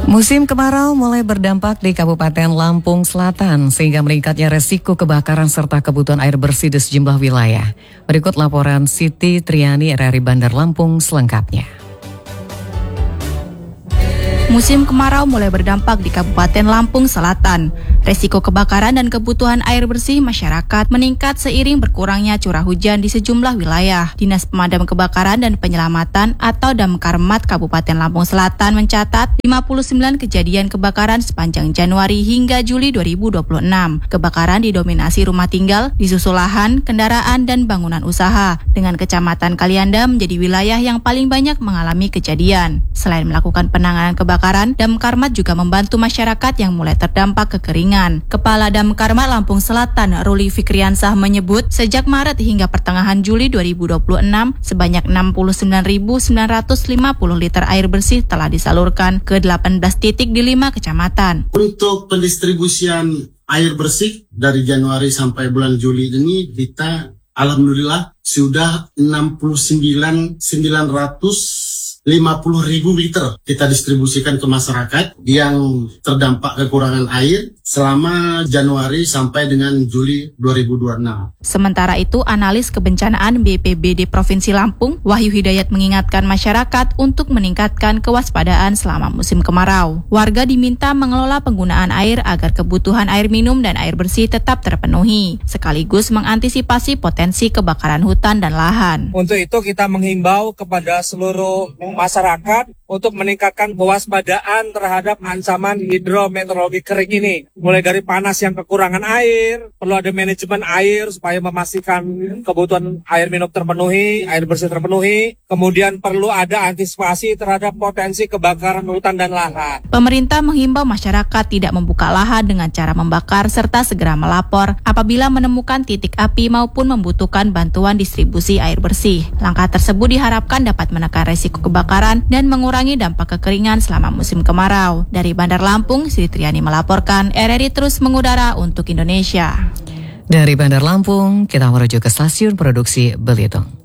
Musim kemarau mulai berdampak di Kabupaten Lampung Selatan sehingga meningkatnya resiko kebakaran serta kebutuhan air bersih di sejumlah wilayah. Berikut laporan Siti Triani RRI Bandar Lampung selengkapnya. Musim kemarau mulai berdampak di Kabupaten Lampung Selatan. Resiko kebakaran dan kebutuhan air bersih masyarakat meningkat seiring berkurangnya curah hujan di sejumlah wilayah. Dinas Pemadam Kebakaran dan Penyelamatan atau Damkarmat Kabupaten Lampung Selatan mencatat 59 kejadian kebakaran sepanjang Januari hingga Juli 2026. Kebakaran didominasi rumah tinggal, disusul lahan, kendaraan, dan bangunan usaha. Dengan Kecamatan Kalianda menjadi wilayah yang paling banyak mengalami kejadian. Selain melakukan penanganan kebakaran, Damkarmat juga membantu masyarakat yang mulai terdampak kekeringan. Kepala Damkarmat Lampung Selatan, Ruli Fikriansah menyebut, sejak Maret hingga pertengahan Juli 2026, sebanyak 69.950 liter air bersih telah disalurkan ke 18 titik di 5 kecamatan. Untuk pendistribusian air bersih dari Januari sampai bulan Juli ini kita alhamdulillah sudah 69.950.000 liter kita distribusikan ke masyarakat yang terdampak kekurangan air selama Januari sampai dengan Juli 2026. Sementara itu, analis kebencanaan BPBD Provinsi Lampung, Wahyu Hidayat mengingatkan masyarakat untuk meningkatkan kewaspadaan selama musim kemarau. Warga diminta mengelola penggunaan air agar kebutuhan air minum dan air bersih tetap terpenuhi, sekaligus mengantisipasi potensi kebakaran hutan dan lahan. Untuk itu kita menghimbau kepada seluruh masyarakat untuk meningkatkan kewaspadaan terhadap ancaman hidrometeorologi kering ini. Mulai dari panas yang kekurangan air, perlu ada manajemen air supaya memastikan kebutuhan air minum terpenuhi, air bersih terpenuhi. Kemudian perlu ada antisipasi terhadap potensi kebakaran hutan dan lahan. Pemerintah menghimbau masyarakat tidak membuka lahan dengan cara membakar serta segera melapor apabila menemukan titik api maupun membutuhkan bantuan distribusi air bersih. Langkah tersebut diharapkan dapat menekan resiko kebakaran dan mengurangi dampak kekeringan selama musim kemarau. Dari Bandar Lampung, Siti Triani melaporkan, RRI terus mengudara untuk Indonesia. Dari Bandar Lampung, kita menuju ke stasiun produksi Belitung.